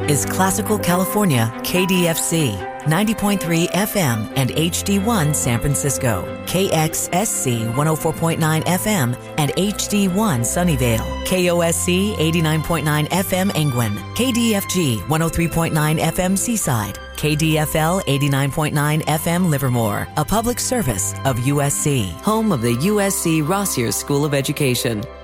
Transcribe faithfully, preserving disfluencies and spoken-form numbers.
is Classical California K D F C, ninety point three F M and H D one San Francisco, K X S C one oh four point nine F M and H D one Sunnyvale, K O S C eighty-nine point nine F M Angwin, K D F G one oh three point nine F M Seaside, K D F L eighty-nine point nine F M Livermore, a public service of U S C, home of the U S C Rossier School of Education.